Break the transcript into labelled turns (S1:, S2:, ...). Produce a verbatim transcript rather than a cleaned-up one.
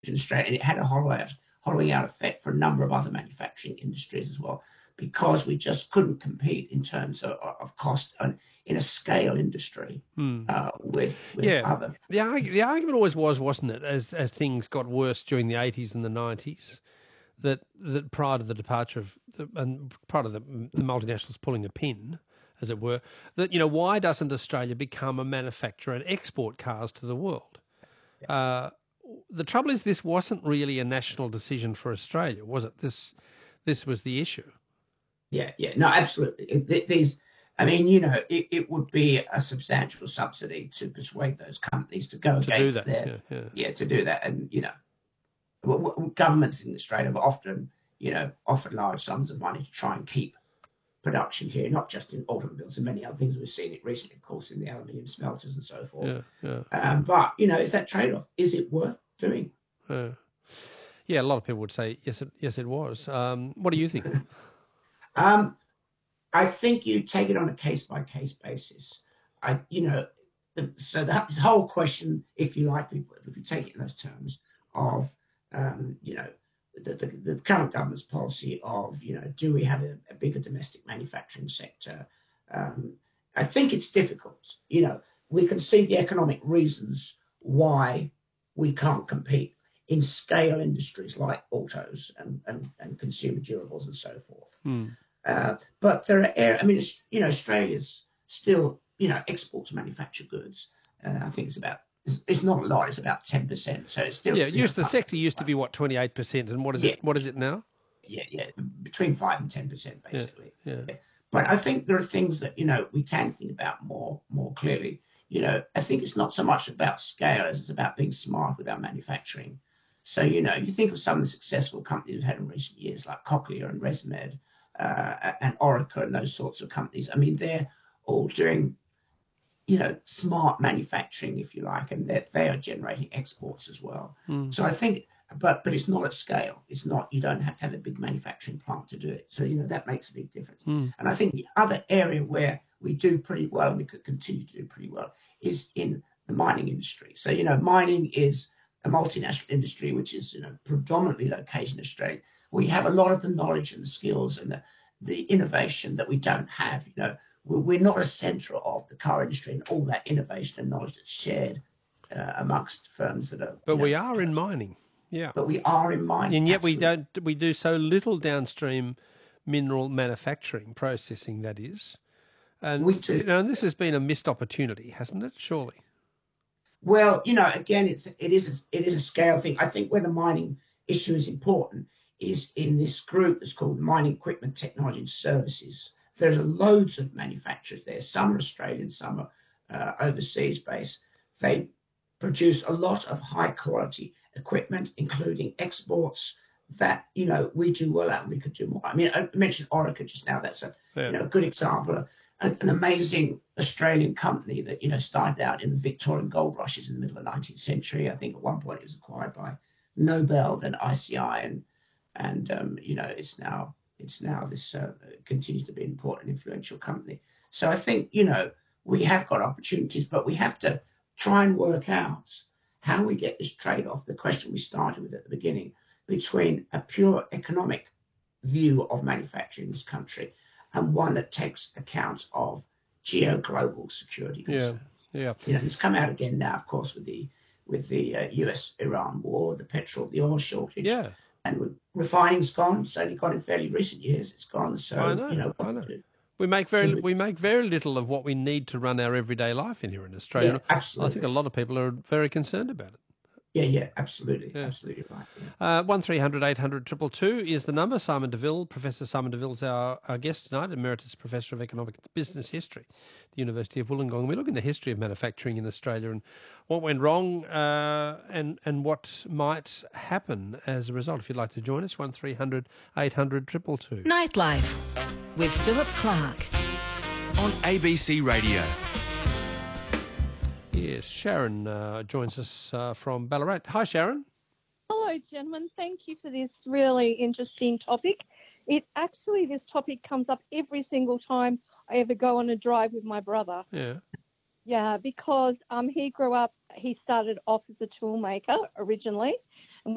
S1: in Australia, and it had a hollow out, hollowing out effect for a number of other manufacturing industries as well, because we just couldn't compete in terms of, of cost and in a scale industry
S2: Hmm.
S1: uh, with with
S2: Yeah.
S1: other.
S2: The, arg- the argument always was, wasn't it, as as things got worse during the eighties and the nineties, that that prior to the departure of the, and prior to the, the multinationals pulling a pin, as it were, that, you know, why doesn't Australia become a manufacturer and export cars to the world? Uh, the trouble is, this wasn't really a national decision for Australia, was it? This this was the issue.
S1: Yeah, yeah, no, absolutely. It, these, I mean, you know, it, it would be a substantial subsidy to persuade those companies to go
S2: To do
S1: against
S2: that,
S1: their,
S2: yeah, yeah.
S1: yeah, to do that, and you know, w- w- governments in Australia have often, you know, offered large sums of money to try and keep production here, not just in automobiles and many other things. We've seen it recently, of course, in the aluminium smelters and so forth.
S2: Yeah, yeah.
S1: Um, but you know, is that trade-off? Is it worth doing?
S2: Yeah. Yeah, a lot of people would say yes. It, yes, it was. Um, what do you think?
S1: Um, I think you take it on a case-by-case basis. I, you know, the, so that this whole question, if you like, if you take it in those terms of, um, you know, the, the, the current government's policy of, you know, do we have a, a bigger domestic manufacturing sector? Um, I think it's difficult. You know, we can see the economic reasons why we can't compete in scale industries like autos and, and, and consumer durables and so forth.
S2: Hmm.
S1: Uh, but there are, air, I mean, it's, you know, Australia's still, you know, exports manufactured goods. Uh, I think it's about, it's, it's not a lot. It's about ten percent. So it's still,
S2: Yeah.
S1: you
S2: Used
S1: know,
S2: the sector used to be what, twenty eight percent, and what is
S1: yeah,
S2: it? What is it now?
S1: yeah, yeah, between five and ten percent,
S2: Yeah.
S1: basically.
S2: Yeah.
S1: Yeah. But I think there are things that, you know, we can think about more, more clearly. You know, I think it's not so much about scale as it's about being smart with our manufacturing. So, you know, you think of some of the successful companies we've had in recent years, like Cochlear and ResMed, uh, and Orica and those sorts of companies. I mean, they're all doing, you know, smart manufacturing, if you like, and that they are generating exports as well.
S2: Mm.
S1: So I think, but but it's not at scale. It's not. You don't have to have a big manufacturing plant to do it. So you know that makes a big difference.
S2: Mm.
S1: And I think the other area where we do pretty well, and we could continue to do pretty well, is in the mining industry. So you know, mining is a multinational industry which is, you know, predominantly located in Australia. We have a lot of the knowledge and the skills and the, the innovation that we don't have. You know, we're, we're not a centre of the car industry and all that innovation and knowledge that's shared uh, amongst firms that are.
S2: But
S1: you know,
S2: we are in mining. Yeah.
S1: But we are in mining,
S2: and yet
S1: absolutely.
S2: we don't. We do so little downstream mineral manufacturing, processing, that is. And
S1: we do.
S2: You know, and this has been a missed opportunity, hasn't it? Surely.
S1: Well, you know, again, it's it is a, it is a scale thing. I think where the mining issue is important is in this group that's called the Mining Equipment Technology and Services. There's loads of manufacturers there. Some are Australian, some are uh, overseas based. They produce a lot of high quality equipment, including exports that, you know, we do well at and we could do more. I mean, I mentioned Orica just now. That's a
S2: Yeah.
S1: you know a good example. An, an amazing Australian company that, you know, started out in the Victorian gold rushes in the middle of the nineteenth century. I think at one point it was acquired by Nobel, then I C I, and and um, you know it's now it's now this uh, continues to be an important, influential company. So I think, you know, we have got opportunities, but we have to try and work out how we get this trade-off. The question we started with at the beginning, between a pure economic view of manufacturing in this country and one that takes account of geo-global security concerns.
S2: Yeah, yeah.
S1: You know, it's come out again now, of course, with the with the uh, U S Iran war, the petrol, the oil shortage,
S2: Yeah.
S1: and with refining's gone. It's only gone in fairly recent years. It's gone. So
S2: I know.
S1: you know, what
S2: I know.
S1: do?
S2: We make very
S1: Should we-
S2: we make very little of what we need to run our everyday life in here in Australia.
S1: Yeah, absolutely.
S2: I think a lot of people are very concerned about it.
S1: Yeah, yeah, absolutely,
S2: Yeah.
S1: absolutely right. Yeah.
S2: Uh, one three hundred eight hundred two two two is the number. Simon DeVille, Professor Simon DeVille is our, our guest tonight, Emeritus Professor of Economic Business History at the University of Wollongong. We look in the history of manufacturing in Australia and what went wrong uh, and, and what might happen as a result. If you'd like to join us, one three hundred eight hundred two two two.
S3: Nightlife with Philip Clark
S4: on A B C Radio.
S2: Yes, Sharon uh, joins us uh, from Ballarat. Hi, Sharon.
S5: Hello, gentlemen. Thank you for this really interesting topic. It actually, this topic comes up every single time I ever go on a drive with my brother.
S2: Yeah.
S5: Yeah, because um, he grew up, he started off as a tool maker originally, and